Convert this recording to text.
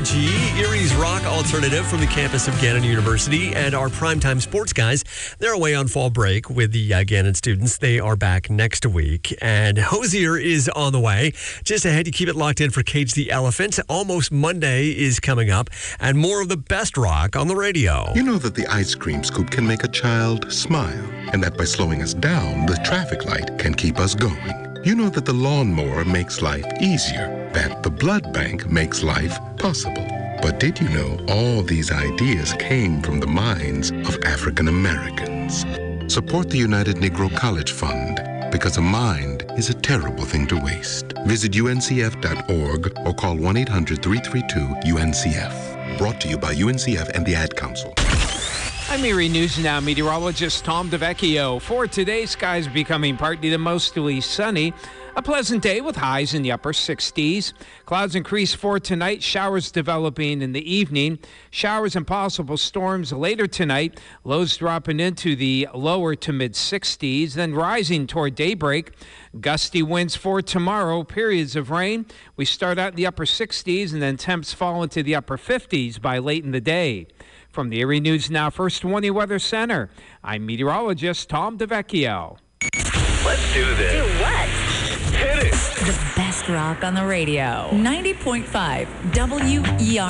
KRG, Erie's rock alternative from the campus of Gannon University, and our primetime sports guys. They're away on fall break with the Gannon students. They are back next week, and Hosier is on the way. Just ahead, you keep it locked in for Cage the Elephant. Almost Monday is coming up, and more of the best rock on the radio. You know that the ice cream scoop can make a child smile, and that by slowing us down, the traffic light can keep us going. You know that the lawnmower makes life easier, that the blood bank makes life possible. But did you know all these ideas came from the minds of African Americans? Support the United Negro College Fund, because a mind is a terrible thing to waste. Visit uncf.org or call 1-800-332-UNCF. Brought to you by UNCF and the Ad Council. I'm Erie News Now meteorologist Tom DeVecchio. For today, skies becoming partly to mostly sunny. A pleasant day with highs in the upper 60s. Clouds increase for tonight. Showers developing in the evening. Showers and possible storms later tonight. Lows dropping into the lower to mid 60s, then rising toward daybreak. Gusty winds for tomorrow. Periods of rain. We start out in the upper 60s and then temps fall into the upper 50s by late in the day. From the Erie News Now First 20 Weather Center, I'm meteorologist Tom DeVecchio. Let's do this. Do what? Hit it. The best rock on the radio. 90.5 WER.